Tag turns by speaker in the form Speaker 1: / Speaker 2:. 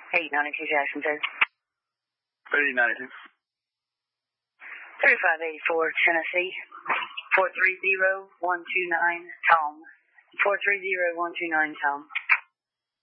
Speaker 1: 892 Jackson, sir.
Speaker 2: 3092.
Speaker 1: 3584 Tennessee. 430129 Tom. 430129 Tom.